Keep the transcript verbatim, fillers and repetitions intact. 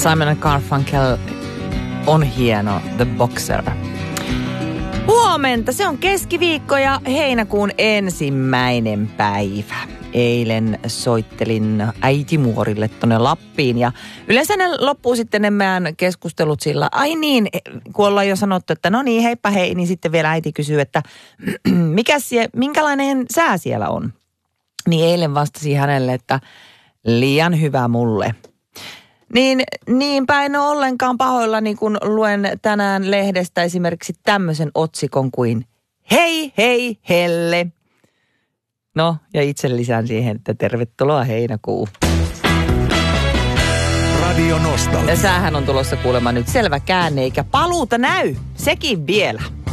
Simon Garfunkel on hieno, The Boxer. Huomenta, se on keskiviikko ja heinäkuun ensimmäinen päivä. Eilen soittelin äitimuorille tonne Lappiin ja yleensä ne loppuu sitten ne meidän keskustelut sillä, ai niin, kun ollaan jo sanottu, että no niin, heippa hei, niin sitten vielä äiti kysyy, että mikä sie, minkälainen sää siellä on. Niin eilen vastasi hänelle, että liian hyvä mulle. Niin niinpä en ole ollenkaan pahoillani, kun luen tänään lehdestä esimerkiksi tämmöisen otsikon kuin Hei, hei, helle. No, ja itse lisään siihen, että tervetuloa heinäkuu. Radio Nostalgia. Ja säähän on tulossa kuulemma nyt selvä käänne, eikä paluuta näy. Sekin vielä.